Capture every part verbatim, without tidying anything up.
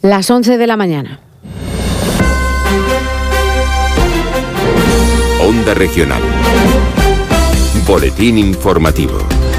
las once de la mañana. Onda Regional. Boletín informativo.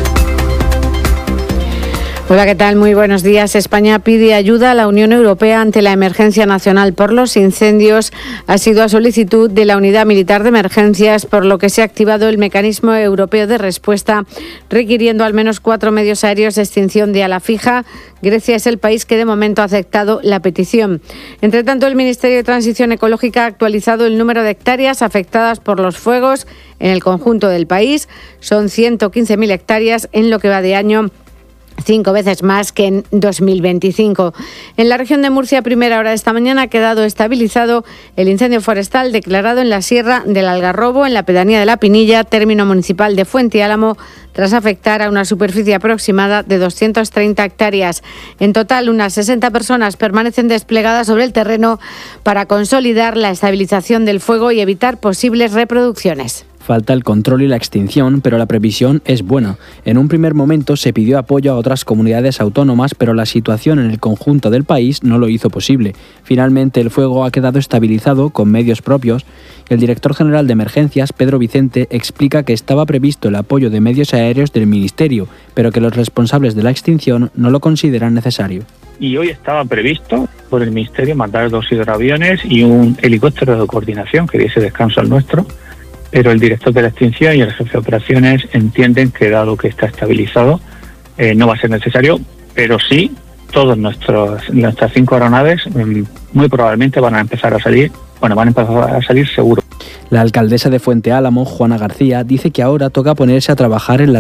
Hola, ¿qué tal? Muy buenos días. España pide ayuda a la Unión Europea ante la emergencia nacional por los incendios. Ha sido a solicitud de la Unidad Militar de Emergencias, por lo que se ha activado el Mecanismo Europeo de Respuesta, requiriendo al menos cuatro medios aéreos de extinción de ala fija. Grecia es el país que de momento ha aceptado la petición. Entre tanto, el Ministerio de Transición Ecológica ha actualizado el número de hectáreas afectadas por los fuegos en el conjunto del país. Son ciento quince mil hectáreas en lo que va de año, cinco veces más que en dos mil veinticinco. En la región de Murcia, a primera hora de esta mañana, ha quedado estabilizado el incendio forestal declarado en la Sierra del Algarrobo, en la pedanía de La Pinilla, término municipal de Fuente Álamo, tras afectar a una superficie aproximada de doscientas treinta hectáreas. En total, unas sesenta personas permanecen desplegadas sobre el terreno para consolidar la estabilización del fuego y evitar posibles reproducciones. Falta el control y la extinción, pero la previsión es buena. En un primer momento se pidió apoyo a otras comunidades autónomas, pero la situación en el conjunto del país no lo hizo posible. Finalmente, el fuego ha quedado estabilizado con medios propios. El director general de Emergencias, Pedro Vicente, explica que estaba previsto el apoyo de medios aéreos del Ministerio, pero que los responsables de la extinción no lo consideran necesario. Y hoy estaba previsto por el Ministerio mandar dos hidroaviones y un helicóptero de coordinación que diese descanso al nuestro. Pero el director de la extinción y el jefe de operaciones entienden que, dado que está estabilizado, eh, no va a ser necesario, pero sí, todas nuestras cinco aeronaves eh, muy probablemente van a empezar a salir, bueno, van a empezar a salir seguro. La alcaldesa de Fuente Álamo, Juana García, dice que ahora toca ponerse a trabajar en la